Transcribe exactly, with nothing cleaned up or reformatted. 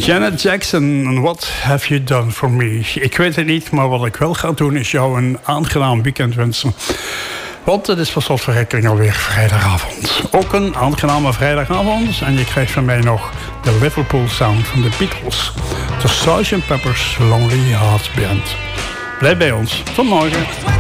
Janet Jackson, What Have You Done For Me? Ik weet het niet, maar wat ik wel ga doen is jou een aangenaam weekend wensen. Want het is per slotverrekening alweer vrijdagavond. Ook een aangename vrijdagavond. En je krijgt van mij nog de Liverpool Sound van de Beatles. De sergeant Pepper's Lonely Hearts Band. Blijf bij ons. Tot morgen.